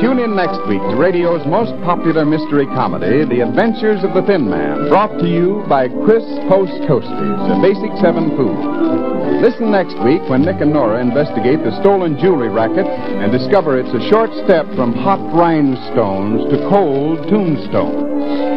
Tune in next week to radio's most popular mystery comedy, The Adventures of the Thin Man, brought to you by Chris Post Toasters, a Basic 7 food. Listen next week when Nick and Nora investigate the stolen jewelry racket and discover it's a short step from hot rhinestones to cold tombstones.